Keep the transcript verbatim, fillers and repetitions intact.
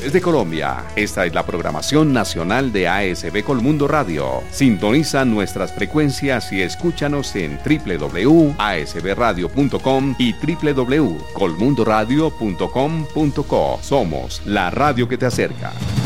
regiones de Colombia. Esta es la programación nacional de A S B Colmundo Radio. Sintoniza nuestras frecuencias y escúchanos en w w w punto a s b radio punto com y w w w punto colmundoradio punto com punto co. Somos la radio que te acerca.